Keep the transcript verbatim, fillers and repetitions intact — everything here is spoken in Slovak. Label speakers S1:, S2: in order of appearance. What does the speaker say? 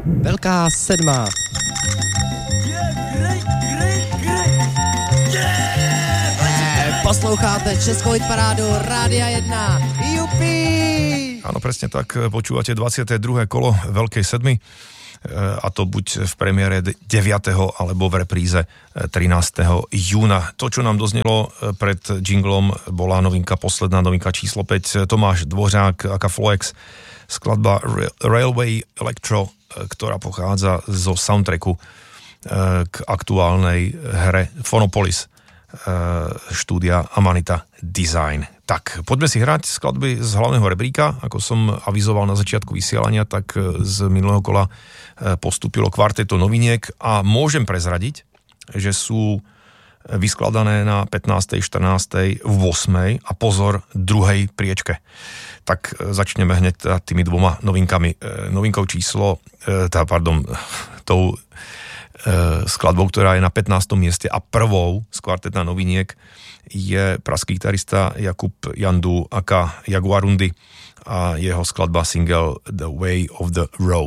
S1: Velká sedma. Posloucháte Českou hitparádu Rádia jedna. Jupi!
S2: Áno, presne tak, počúvate dvadsiate druhé kolo Veľkej sedmy, a to buď v premiére deviateho alebo v repríze trinásteho júna. To, čo nám doznelo pred jinglom, bola novinka, posledná novinka číslo päť, Tomáš Dvořák, aka Floex, skladba Railway Electro, ktorá pochádza zo soundtracku k aktuálnej hre Phonopolis štúdia Amanita Design. Tak, poďme si hrať skladby z hlavného rebríka. Ako som avizoval na začiatku vysielania, tak z minulého kola postúpilo kvarteto noviniek a môžem prezradiť, že sú vyskladané na pätnástej, štrnástej, ôsmej a pozor, druhej priečke. Tak začneme hneď tými dvoma novinkami. Novinkou číslo, tá, pardon, tou skladbou, ktorá je na pätnástom mieste a prvou z kvarteta noviniek je pražský gitarista Jakub Jandu aka Jaguarundi a jeho skladba single The Way of the Road.